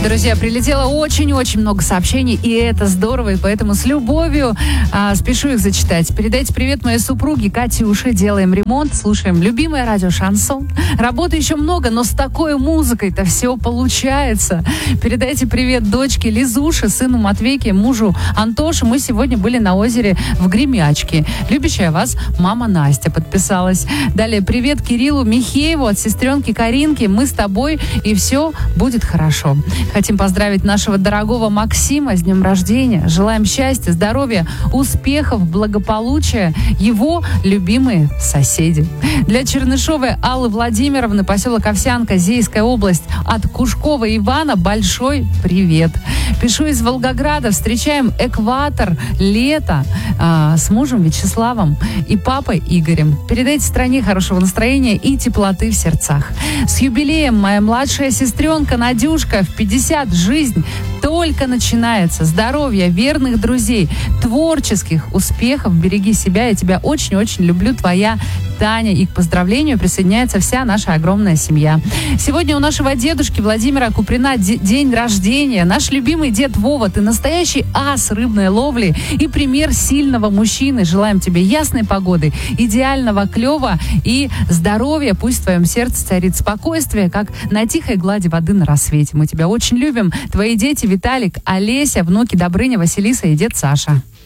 Друзья, прилетело очень-очень много сообщений, и это здорово, и поэтому с любовью спешу их зачитать. Передайте привет моей супруге Катюше. Делаем ремонт, слушаем любимое радио «Шансон». Работы еще много, но с такой музыкой-то все получается. Передайте привет дочке Лизуше, сыну Матвейке, мужу Антоше. Мы сегодня были на озере в Гремячке. Любящая вас мама Настя подписалась. Далее привет Кириллу Михееву от сестренки Каринки. Мы с тобой, и все будет хорошо. Хотим поздравить нашего дорогого Максима с днем рождения. Желаем счастья, здоровья, успехов, благополучия. Его любимые соседи. Для Чернышовой Аллы Владимировны, поселок Овсянка, Зейская область, от Кушкова Ивана большой привет. Пишу из Волгограда. Встречаем экватор, лето с мужем Вячеславом и папой Игорем. Передайте стране хорошего настроения и теплоты в сердцах. С юбилеем моя младшая сестренка Надюшка в 50. Жизнь только начинается. Здоровья, верных друзей, творческих успехов. Береги себя. Я тебя очень-очень люблю. Твоя Таня. И к поздравлению присоединяется вся наша огромная семья. Сегодня у нашего дедушки Владимира Куприна день рождения. Наш любимый дед Вова, ты настоящий ас рыбной ловли и пример сильного мужчины. Желаем тебе ясной погоды, идеального клёва и здоровья. Пусть в твоем сердце царит спокойствие, как на тихой глади воды на рассвете. Мы тебя очень любим. Твои дети Виталик, Олеся, внуки Добрыня, Василиса и дед Саша.